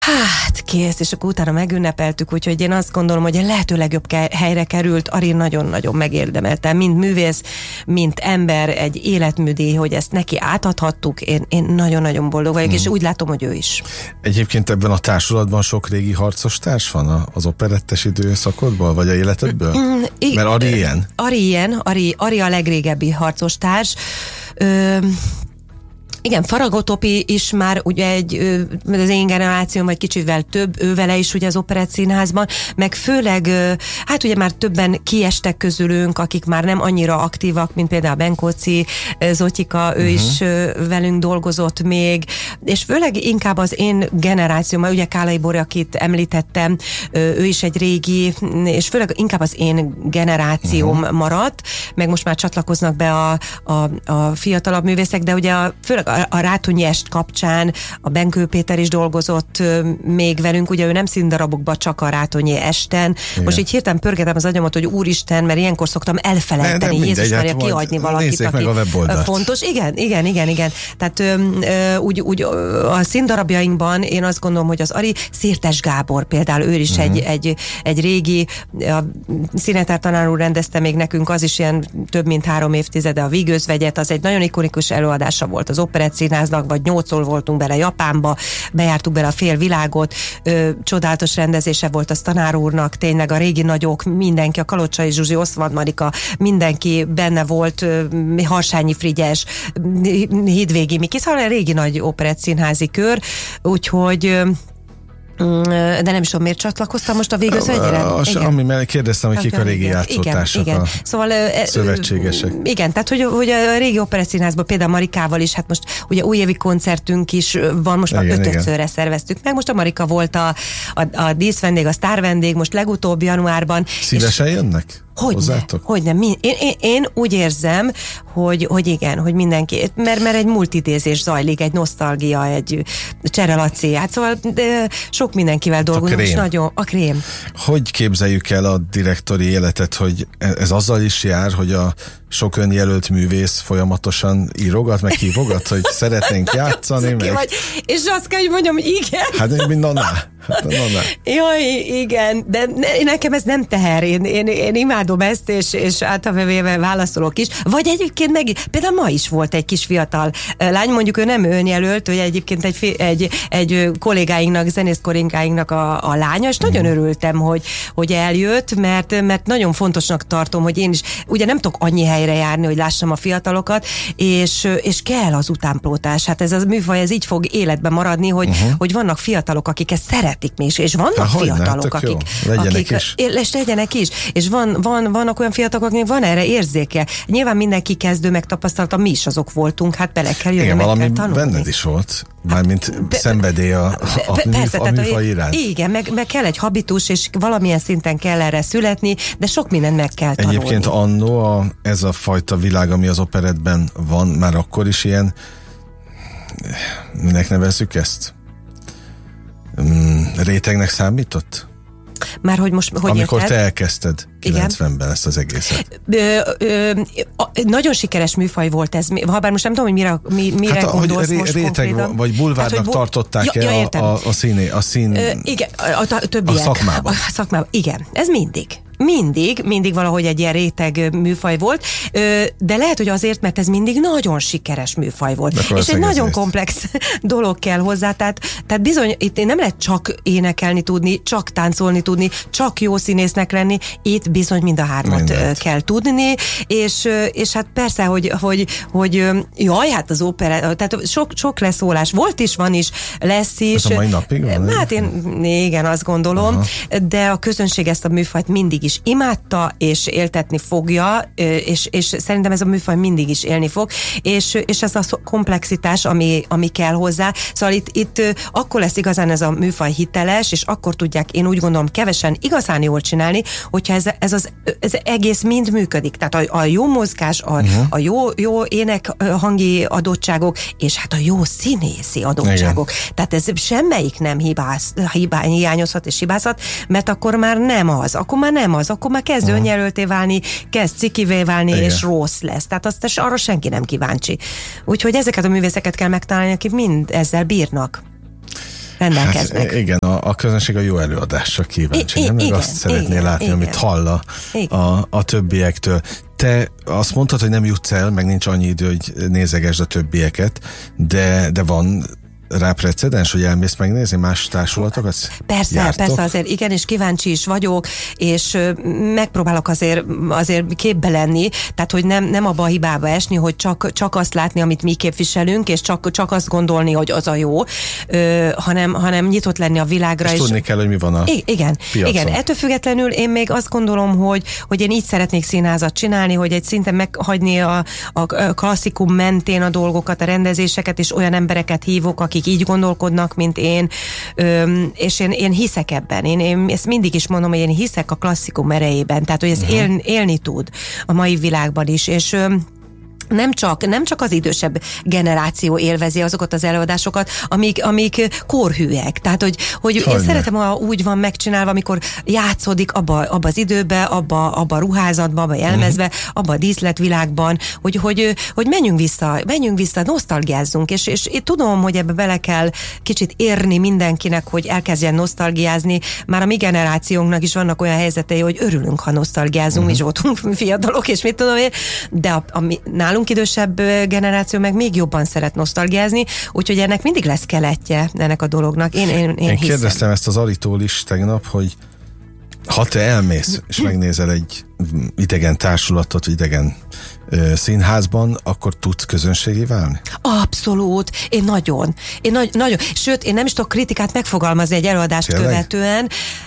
Hát kész, és akkor utána megünnepeltük, úgyhogy én azt gondolom, hogy a lehető legjobb helyre került. Ari nagyon-nagyon megérdemelte, mint művész, mint ember, egy életműdíj, hogy ezt neki átadhattuk. Én nagyon-nagyon boldog vagyok, és úgy látom, hogy ő is. Egyébként ebben a társulatban sok régi harcos társ van az operettes időszakodból, vagy a életedből? Mert Ari ilyen? Ari a legrégebbi harcos társ. Igen, Faragó Topi is már ugye az én generációm, vagy kicsivel több, ő vele is ugye az Operett Színházban, meg főleg, hát ugye már többen kiestek közülünk, akik már nem annyira aktívak, mint például Benkóci, Zotyika, ő is velünk dolgozott még, és főleg inkább az én generációm, ugye Kálai Bori, akit említettem, ő is egy régi, és főleg inkább az én generációm maradt, meg most már csatlakoznak be a fiatalabb művészek, de ugye főleg a Rátonyi est kapcsán a Benkő Péter is dolgozott még velünk, ugye ő nem színdarabokban, csak a Rátonyi esten. Igen. Most így hirtelen pörgetem az agyamat, hogy úristen, mert ilyenkor szoktam elfelejteni, Jézus Mária, kihagyni valakit, aki fontos. Igen. Tehát úgy a színdarabjainkban én azt gondolom, hogy az Ari, Szirtes Gábor például, ő is egy régi, a Színetár tanár úr rendezte még nekünk, az is ilyen több mint 3 évtizede a Vígözvegyet, az egy nagyon ikonikus előadása volt az Operett Színháznak, vagy 8-szor voltunk bele Japánba, bejártuk bele a fél világot, csodálatos rendezése volt az tanár úrnak, tényleg a régi nagyok, mindenki, a Kalocsai Zsuzsi, Oszmand Marika, mindenki benne volt, Harsányi Frigyes, Hídvégi Miki, szóval a régi nagy operett színházi kör, úgyhogy de nem is tudom, miért csatlakoztam most a Vígözvegyre? Amivel kérdeztem, hogy kik a régi játszótársak, a szóval, szövetségesek. Igen, tehát hogy a régi operettszínházban például Marikával is, hát most ugye újévi koncertünk is van, most már 5-szörre szerveztük meg, most a Marika volt a díszvendég, a sztárvendég, most legutóbb januárban. Szívesen jönnek? Hogyne. Én úgy érzem, hogy igen, hogy mindenki, mert egy multidézés zajlik, egy nosztalgia, egy Csere Laci, hát szóval sok mindenkivel dolgozunk, és nagyon a krém. Hogy képzeljük el a direktori életet, hogy ez azzal is jár, hogy a sok önjelölt művész folyamatosan írogat, meg hívogat, hogy szeretnénk játszani, meg... És azt kell, hogy mondjam, igen. Hát mint naná. Jaj, igen, de nekem ez nem teher, én imádom ezt, és általában válaszolok is. Vagy egyébként például ma is volt egy kis fiatal lány, mondjuk ő nem önjelölt, hogy egyébként egy kollégáinknak, zenész kollégáinknak a lánya, és nagyon örültem, hogy eljött, mert nagyon fontosnak tartom, hogy én is, ugye nem tudok annyi helyre járni, hogy lássam a fiatalokat, és kell az utánpótlás. Hát ez a műfaj, ez így fog életben maradni, hogy vannak fiatalok, akik ezt szeretik még, és vannak fiatalok, akik legyenek is. És vannak olyan fiatalok, akik van erre érzéke. Nyilván mindenki kezdő megtapasztalta, mi is azok voltunk, hát bele kell jönni, meg kell tanulni. Benned is volt, mármint szenvedély a műfaj iránt. Igen, meg kell egy habitus, és valamilyen szinten kell erre születni, de sok mindent meg kell tanulni. Egyébként annó ez a fajta világ, ami az operettben van, már akkor is ilyen, minek nevezzük ezt? Rétegnek számított? Már hogy most, hogy amikor érted? Te elkezdted 90-ben ezt az egészet. Nagyon sikeres műfaj volt ez, habár most nem tudom, hogy mire gondolsz most réteg, vagy bulvárnak tartották a szín... Igen, a többiek. A szakmában. Igen, ez mindig valahogy egy ilyen réteg műfaj volt, de lehet, hogy azért, mert ez mindig nagyon sikeres műfaj volt. És egy nagyon komplex dolog kell hozzá, tehát bizony itt nem lehet csak énekelni tudni, csak táncolni tudni, csak jó színésznek lenni, itt bizony mind a hármat kell tudni, és hát persze, hogy jaj, hát az opera, tehát sok leszólás volt is, van is, lesz is. Ez a mai napig van? Hát igen, azt gondolom, de a közönség ezt a műfajt mindig is imádta, és éltetni fogja, és szerintem ez a műfaj mindig is élni fog, és ez a komplexitás, ami kell hozzá. Szóval itt akkor lesz igazán ez a műfaj hiteles, és akkor tudják, én úgy gondolom, kevesen igazán jól csinálni, hogyha ez egész mind működik. Tehát a jó mozgás, a jó énekhangi adottságok, és hát a jó színészi adottságok. Igen. Tehát ez semmelyik nem hiányozhat és hibázhat, mert akkor már nem az, akkor már kezd önjelölté válni, kezd cikivé válni, igen, és rossz lesz. Tehát arra senki nem kíváncsi. Úgyhogy ezeket a művészeket kell megtalálni, akik mind ezzel bírnak. rendelkeznek. Hát, igen, a közönség a jó előadásra kíváncsi, nem? Meg azt szeretné látni, amit hall a többiektől. Te azt mondtad, hogy nem jutsz el, meg nincs annyi idő, hogy nézegesd a többieket, de van rá precedens, hogy elmész megnézni más társulatokat? Persze azért igen, és kíváncsi is vagyok, és megpróbálok azért képbe lenni, tehát hogy nem abba a hibába esni, hogy csak azt látni, amit mi képviselünk, és csak azt gondolni, hogy az a jó, hanem nyitott lenni a világra. És tudni kell, hogy mi van a piacon. Igen, ettől függetlenül én még azt gondolom, hogy én így szeretnék színházat csinálni, hogy egy szinten meghagyni a klasszikum mentén a dolgokat, a rendezéseket, és olyan embereket hívok, akik így gondolkodnak, mint én, és én hiszek ebben. Én ezt mindig is mondom, hogy én hiszek a klasszikum erejében, tehát, hogy ez élni tud a mai világban is, és nem csak az idősebb generáció élvezi azokat az előadásokat, amik korhűek. Tehát, hogy én szeretem, ha úgy van megcsinálva, amikor játszódik abba az időbe, abba a ruházatba, abba a jelmezbe, abba a díszletvilágban, hogy menjünk vissza, nosztalgiázzunk, és én tudom, hogy ebbe bele kell kicsit érni mindenkinek, hogy elkezdjen nosztalgiázni. Már a mi generációnknak is vannak olyan helyzetei, hogy örülünk, ha nosztalgiázunk, és voltunk fiatalok, és mit tudom én, de nálunk idősebb generáció meg még jobban szeret nosztalgiázni, úgyhogy ennek mindig lesz keletje ennek a dolognak. Én hiszem. Kérdeztem ezt az Aritól is tegnap, hogy ha te elmész, és megnézel egy idegen társulatot, idegen színházban, akkor tudsz közönségi válni? Abszolút. Én nagyon. Sőt, én nem is tudok kritikát megfogalmazni egy előadást követően,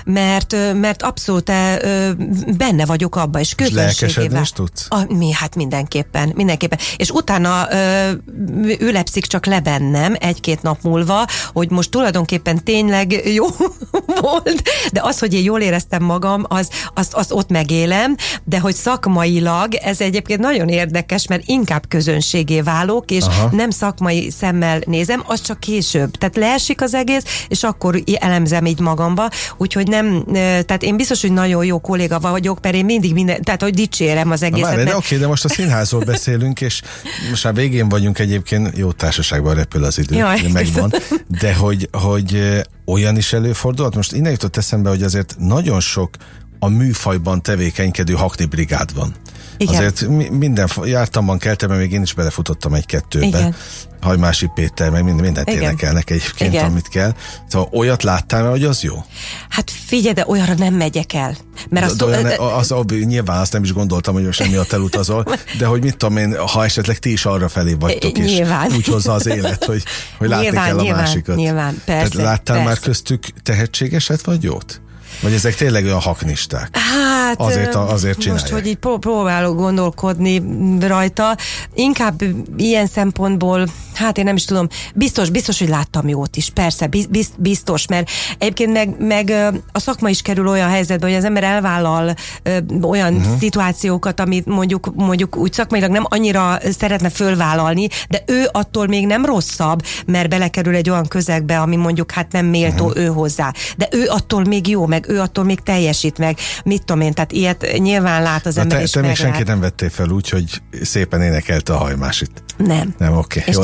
mert abszolút benne vagyok abba, és közönségével. És tudsz? Hát mindenképpen. És utána ülepszik csak le bennem egy-két nap múlva, hogy most tulajdonképpen tényleg jó volt, de az, hogy én jól éreztem magam, azt ott megélem, de hogy szakmailag ez egyébként nagyon érdekes, mert inkább közönségé válok, és nem szakmai szemmel nézem, az csak később. Tehát leesik az egész, és akkor elemzem így magamba, úgyhogy nem, tehát én biztos, hogy nagyon jó kolléga vagyok, mert én mindig tehát hogy dicsérem az egészet. De most a színházról beszélünk, és most már végén vagyunk egyébként, jó társaságban repül az idő, megvan, de hogy olyan is előfordulhat. Most innen jutott eszembe, hogy azért nagyon sok a műfajban tevékenykedő haknibrigád van. Igen. Azért jártamban, keltemben, még én is belefutottam egy-kettőbe. Hajmási Péter, meg mindent énekelnek egyébként, amit kell. Szóval olyat láttál, hogy az jó? Hát figyelj, de olyanra nem megyek el. Mert nyilván azt nem is gondoltam, hogy most emiatt elutazol, de hogy mit tudom én, ha esetleg ti is arra felé vagytok, és úgy hozza az élet, hogy látni kell a másikat. Nyilván, persze. Tehát láttál már köztük tehetségeset, vagy jót? Vagy ezek tényleg olyan haknisták? Hát azért csinálják. Most, hogy így próbálok gondolkodni rajta, inkább ilyen szempontból, hát én nem is tudom, biztos, hogy láttam jót is, persze, biztos, mert egyébként meg a szakma is kerül olyan helyzetbe, hogy az ember elvállal olyan szituációkat, amit mondjuk úgy szakmailag nem annyira szeretne fölvállalni, de ő attól még nem rosszabb, mert belekerül egy olyan közegbe, ami mondjuk hát nem méltó ő hozzá. De ő attól még jó, meg ő attól még teljesít, meg mit tudom én, tehát ilyet nyilván lát az ember, és te még senkit nem vettél fel úgy, hogy szépen énekelte a Hajmásit. Nem. Oké. Jó,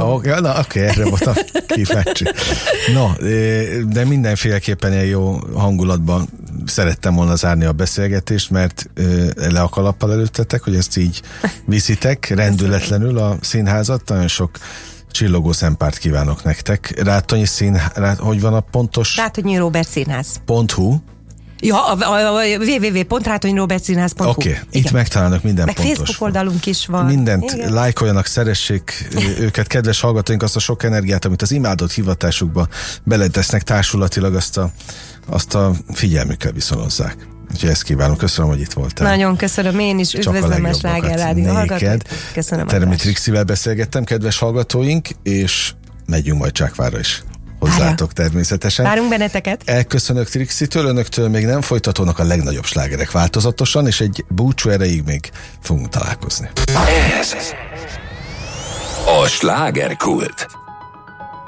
erre voltam kíváncsi. No, de mindenféleképpen ilyen jó hangulatban szerettem volna zárni a beszélgetést, mert le a kalappal előttetek, hogy ezt így viszitek rendületlenül a színházat, nagyon sok csillogó szempárt kívánok nektek. Rátonyi hogy van a pontos? Rátonyi Róbert Színház. .hu. Ja, a www.ratonyrobertszínház.hu. Oké, itt megtalálnak minden meg pontos. Facebook oldalunk is van. Mindent lájkoljanak, szeressék őket, kedves hallgatóink, azt a sok energiát, amit az imádott hivatásukba beletesznek társulatilag, azt a figyelmükkel viszonozzák. Úgyhogy ezt kívánom. Köszönöm, hogy itt voltál. Nagyon köszönöm, én is üdvözlöm a Sláger Rádió hallgatóit. Köszönöm. Teremi Trixivel beszélgettem, kedves hallgatóink, és megyünk majd Csákvárra is. Hozzátok természetesen. Várunk benneteket. Elköszönök Trixitől, önöktől még nem folytatódnak a legnagyobb slágerek változatosan, és egy búcsú erejéig még fogunk találkozni. Ez a Slágerkult.